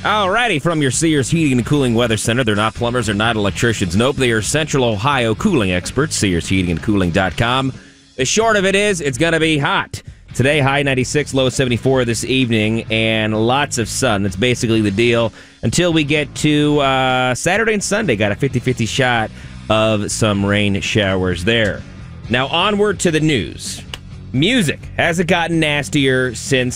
Alrighty, from your Sears Heating and Cooling Weather Center. They're not plumbers, they're not electricians. Nope, they are Central Ohio cooling experts. SearsHeatingandCooling.com. The short of it is, it's going to be hot. Today, high 96, low 74 this evening, and lots of sun. That's basically the deal until we get to Saturday and Sunday. Got a 50-50 shot of some rain showers there. Now, onward to the news. Music. Has it gotten nastier since